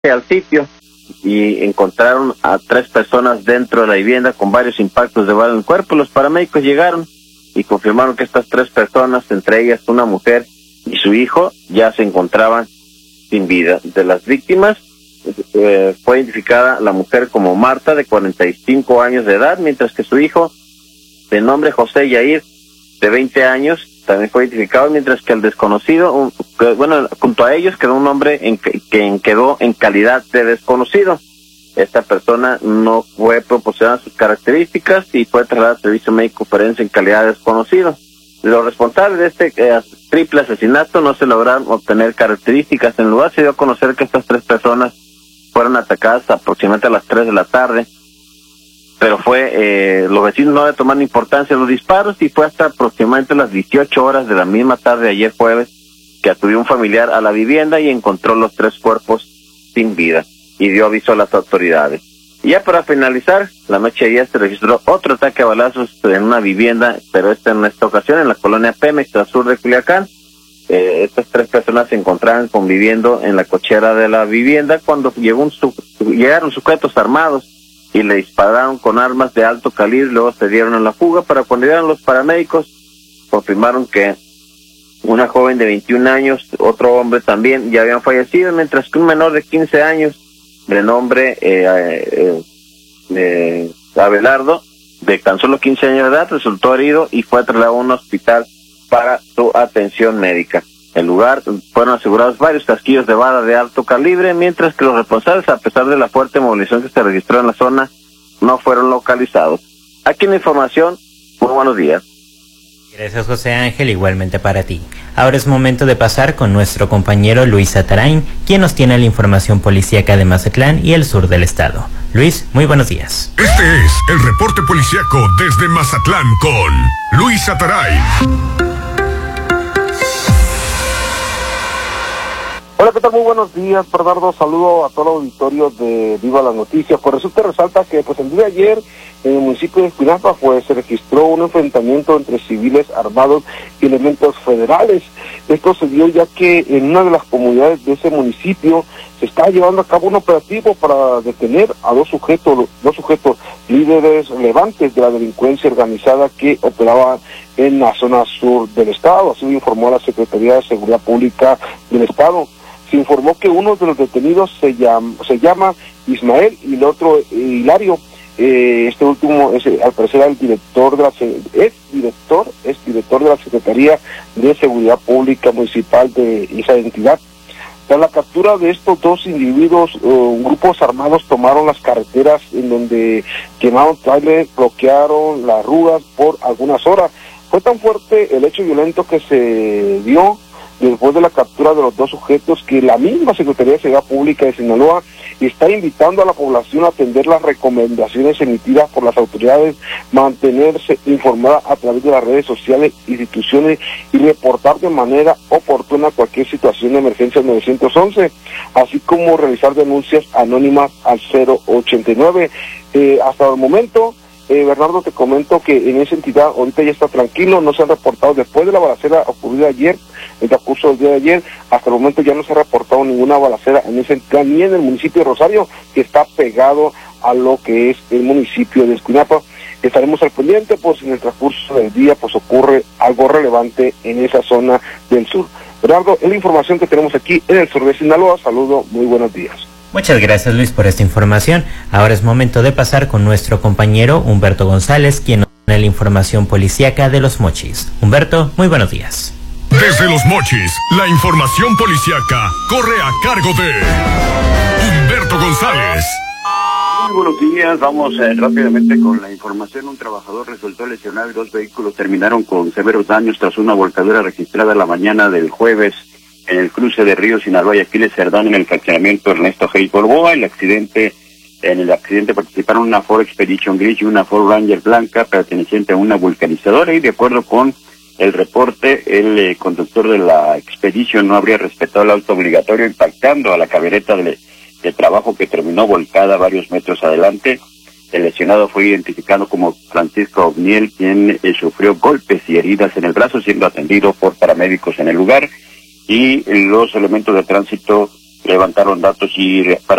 al sitio y encontraron a 3 personas dentro de la vivienda con varios impactos de bala en el cuerpo. Los paramédicos llegaron y confirmaron que estas 3 personas, entre ellas una mujer y su hijo, ya se encontraban sin vida. De las víctimas fue identificada la mujer como Marta, de 45 años de edad, mientras que su hijo, de nombre José Yair, de 20 años, también fue identificado, mientras que el desconocido, junto a ellos quedó un hombre que quedó en calidad de desconocido. Esta persona no fue proporcionada sus características y fue trasladada al servicio médico forense en calidad de desconocido. Los responsables de este triple asesinato no se lograron obtener características. En el lugar se dio a conocer que estas 3 personas fueron atacadas aproximadamente a las 3 de la tarde, pero los vecinos no le tomaron importancia a los disparos y fue hasta aproximadamente las 18 horas de la misma tarde, ayer jueves, que acudió un familiar a la vivienda y encontró los 3 cuerpos sin vida y dio aviso a las autoridades. Y ya para finalizar, la noche de ayer se registró otro ataque a balazos en una vivienda, pero en esta ocasión en la colonia Pemex, al sur de Culiacán. Estas 3 personas se encontraban conviviendo en la cochera de la vivienda cuando llegaron sujetos armados y le dispararon con armas de alto calibre, luego se dieron a la fuga. Para cuando llegaron los paramédicos, confirmaron que una joven de 21 años, otro hombre también, ya habían fallecido, mientras que un menor de 15 años, de nombre Abelardo, de tan solo 15 años de edad, resultó herido y fue trasladado a un hospital para su atención médica. En el lugar fueron asegurados varios casquillos de bala de alto calibre, mientras que los responsables, a pesar de la fuerte movilización que se registró en la zona, no fueron localizados. Aquí la información. Muy buenos días. Gracias, José Ángel, igualmente para ti. Ahora es momento de pasar con nuestro compañero Luis Atarain, quien nos tiene la información policíaca de Mazatlán y el sur del estado. Luis, muy buenos días. Este es el reporte policíaco desde Mazatlán con Luis Atarain. Hola, ¿qué tal? Muy buenos días, Bernardo. Saludo a todo el auditorio de Viva las Noticias. Pues resulta y resalta que el día de ayer en el municipio de Escuinapa se registró un enfrentamiento entre civiles armados y elementos federales. Esto se dio ya que en una de las comunidades de ese municipio se está llevando a cabo un operativo para detener a dos sujetos líderes relevantes de la delincuencia organizada que operaban en la zona sur del estado. Así lo informó la Secretaría de Seguridad Pública del estado. Se informó que uno de los detenidos se llama Ismael y el otro Hilario. Este último es, al parecer, el director de es director de la Secretaría de Seguridad Pública Municipal de esa entidad. Tras la captura de estos 2 individuos, grupos armados tomaron las carreteras en donde quemaron trailers, bloquearon las rutas por algunas horas. Fue tan fuerte el hecho violento que se dio después de la captura de los 2 sujetos que la misma Secretaría de Seguridad Pública de Sinaloa está invitando a la población a atender las recomendaciones emitidas por las autoridades, mantenerse informada a través de las redes sociales, instituciones y reportar de manera oportuna cualquier situación de emergencia al 911, así como realizar denuncias anónimas al 089. Hasta el momento, Bernardo, te comento que en esa entidad ahorita ya está tranquilo, no se han reportado después de la balacera ocurrida ayer, en el transcurso del día de ayer, hasta el momento ya no se ha reportado ninguna balacera en esa entidad, ni en el municipio de Rosario, que está pegado a lo que es el municipio de Escuinapa. Estaremos al pendiente, pues en el transcurso del día pues ocurre algo relevante en esa zona del sur. Bernardo, es la información que tenemos aquí en el sur de Sinaloa. Saludo, muy buenos días. Muchas gracias, Luis, por esta información. Ahora es momento de pasar con nuestro compañero Humberto González, quien nos tiene la información policíaca de Los Mochis. Humberto, muy buenos días. Desde Los Mochis, la información policíaca corre a cargo de Humberto González. Muy buenos días, vamos rápidamente con la información. Un trabajador resultó lesionado y 2 vehículos terminaron con severos daños tras una volcadura registrada la mañana del jueves en el cruce de Río Sinaloa y Aquiles Cerdán en el fraccionamiento Ernesto G. Borboa. En el accidente participaron una Ford Expedition gris y una Ford Ranger blanca perteneciente a una vulcanizadora, y de acuerdo con el reporte, el conductor de la Expedition no habría respetado el alto obligatorio, impactando a la camioneta de trabajo que terminó volcada varios metros adelante. El lesionado fue identificado como Francisco Ovniel, quien sufrió golpes y heridas en el brazo, siendo atendido por paramédicos en el lugar, y los elementos de tránsito levantaron datos y para